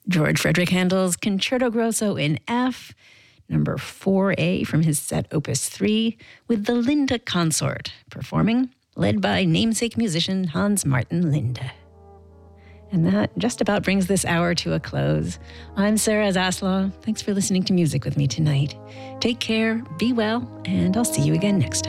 George Frederick Handel's Concerto Grosso in F, number 4A from his set Opus 3, with the Linde Consort, performing, led by namesake musician Hans Martin Linde. And that just about brings this hour to a close. I'm Sarah Zaslaw. Thanks for listening to music with me tonight. Take care, be well, and I'll see you again next time.